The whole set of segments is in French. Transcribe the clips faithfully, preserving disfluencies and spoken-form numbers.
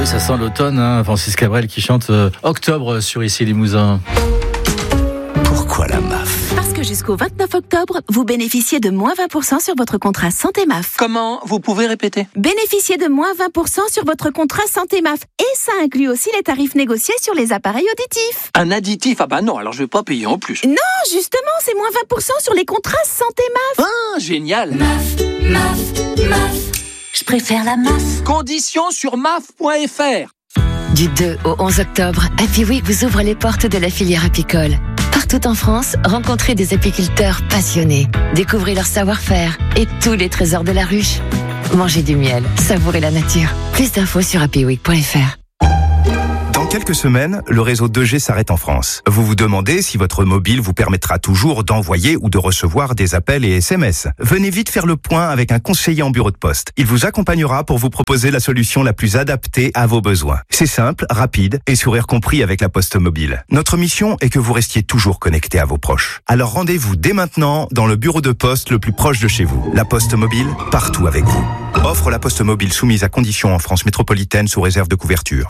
ça sent l'automne, hein. Francis Cabrel qui chante euh, Octobre sur Ici Limousin. Pourquoi la M A F ? Parce que jusqu'au vingt-neuf octobre, vous bénéficiez de moins vingt pour cent sur votre contrat Santé M A F. Comment ? Vous pouvez répéter ? Bénéficiez de moins vingt pour cent sur votre contrat Santé M A F. Et ça inclut aussi les tarifs négociés sur les appareils auditifs. Un additif ? Ah bah non, alors je vais pas payer en plus. Non, justement, c'est moins vingt pour cent sur les contrats Santé M A F. Ah, génial ! M A F, M A F, M A F. Je préfère la M A F. Conditions sur M A F point F R. Du deux au onze octobre, Happy Week vous ouvre les portes de la filière apicole. Partout en France, rencontrez des apiculteurs passionnés. Découvrez leur savoir-faire et tous les trésors de la ruche. Mangez du miel, savourez la nature. Plus d'infos sur happy week point F R. Dans quelques semaines, le réseau deux G s'arrête en France. Vous vous demandez si votre mobile vous permettra toujours d'envoyer ou de recevoir des appels et S M S. Venez vite faire le point avec un conseiller en bureau de poste. Il vous accompagnera pour vous proposer la solution la plus adaptée à vos besoins. C'est simple, rapide et sourire compris avec la Poste Mobile. Notre mission est que vous restiez toujours connecté à vos proches. Alors rendez-vous dès maintenant dans le bureau de poste le plus proche de chez vous. La Poste Mobile, partout avec vous. Offre la Poste Mobile soumise à conditions en France métropolitaine sous réserve de couverture.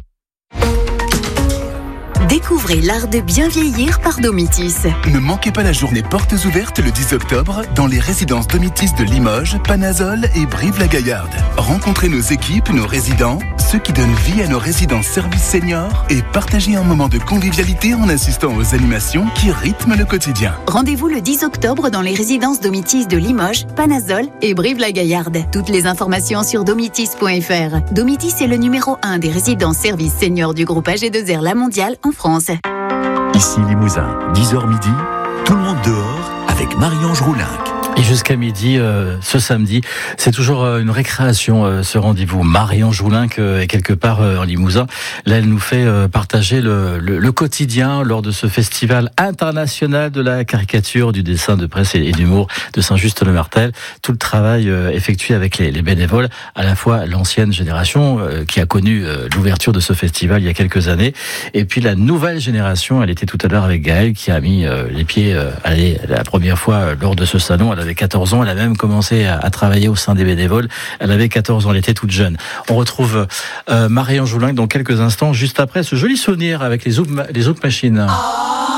Découvrez l'art de bien vieillir par Domitis. Ne manquez pas la journée portes ouvertes le dix octobre dans les résidences Domitis de Limoges, Panazol et Brive-la-Gaillarde. Rencontrez nos équipes, nos résidents, ceux qui donnent vie à nos résidences services seniors et partagez un moment de convivialité en assistant aux animations qui rythment le quotidien. Rendez-vous le dix octobre dans les résidences Domitis de Limoges, Panazol et Brive-la-Gaillarde. Toutes les informations sur domitis point F R. Domitis est le numéro un des résidences services seniors du groupe A G deux R La Mondiale en France. Ici Limousin, dix heures midi, tout le monde dehors avec Marie-Ange Roulinck. Et jusqu'à midi, euh, ce samedi, c'est toujours euh, une récréation, euh, ce rendez-vous. Marie-Ange Roulinck euh, est quelque part euh, en Limousin. Là, elle nous fait euh, partager le, le, le quotidien lors de ce festival international de la caricature, du dessin de presse et, et d'humour de Saint-Just-le-Martel. Tout le travail euh, effectué avec les, les bénévoles, à la fois l'ancienne génération euh, qui a connu euh, l'ouverture de ce festival il y a quelques années, et puis la nouvelle génération. Elle était tout à l'heure avec Gaëlle qui a mis euh, les pieds euh, allez, la première fois euh, lors de ce salon. Elle avait quatorze ans, elle a même commencé à, à travailler au sein des bénévoles. Elle avait quatorze ans, elle était toute jeune. On retrouve euh, Marie-Ange Roulinck dans quelques instants, juste après ce joli souvenir avec les Zouk, les Zouk Machines.